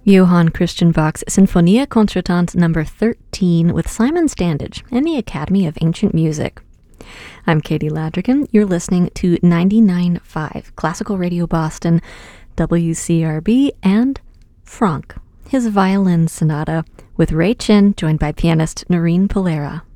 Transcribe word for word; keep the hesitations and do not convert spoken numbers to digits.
Johann Christian Bach's Sinfonia Concertante number thirteen with Simon Standage and the Academy of Ancient Music. I'm Katie Ladrigan. You're listening to ninety-nine point five Classical Radio Boston, W C R B, and Franck, his violin sonata, with Ray Chin, joined by pianist Noreen Polera.